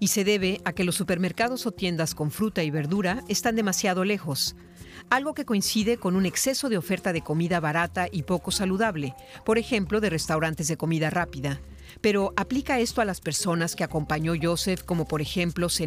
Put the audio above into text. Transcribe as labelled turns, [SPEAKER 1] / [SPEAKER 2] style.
[SPEAKER 1] y se debe a que los supermercados o tiendas con fruta y verdura están demasiado lejos, algo que coincide con un exceso de oferta de comida barata y poco saludable, por ejemplo, de restaurantes de comida rápida. Pero ¿aplica esto a las personas que acompañó Joseph, como por ejemplo